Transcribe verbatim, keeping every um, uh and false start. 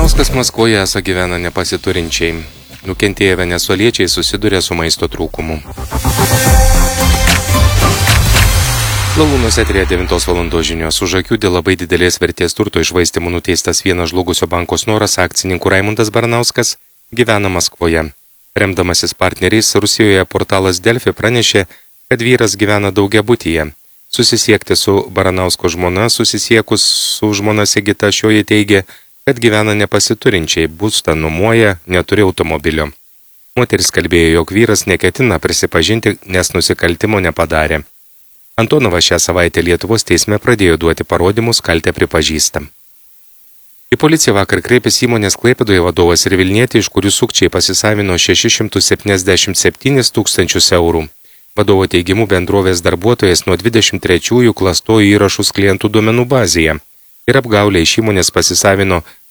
Baranauskas Maskvoje esą gyvena nepasiturinčiai. Nukentėję venesueliečiai susiduria su maisto trūkumu. Lalūnuose eteryje devintos valandos žinios. Už akių dėl labai didelės vertės turto iššvaistymų nuteistas vienas žlugusio banko Snoras akcininkų Raimundas Baranauskas gyvena Maskvoje. Remdamasis partneriais, Rusijoje portalas Delfi pranešė, kad vyras gyvena daugiabutyje. Susisiekti su Baranausko žmona, susisiekus su žmona Sigita, šioji teigė, kad gyvena nepasiturinčiai, būstą nuomoja, neturi automobilio. Moteris kalbėjo, jog vyras neketina prisipažinti, nes nusikaltimo nepadarė. Antonovas šią savaitę Lietuvos teisme pradėjo duoti parodymus, kaltę pripažįsta. Į policiją vakar kreipėsi įmonės Klaipėdoje vadovas ir Vilnietė, iš kurių sukčiai pasisavino šešis šimtus septyniasdešimt septynis tūkstančius eurų. Vadovo teigimu bendrovės darbuotojas nuo dvidešimt trečiųjų klastojo įrašus klientų duomenų bazėje ir apgaulė iš įmonės pasisavino